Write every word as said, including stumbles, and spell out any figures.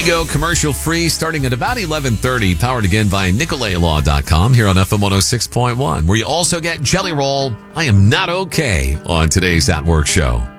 We go commercial free starting at about eleven thirty, powered again by Nicolay Law dot com here on F M one oh six point one, where you also get Jelly Roll, I Am Not Okay, on today's At Work show.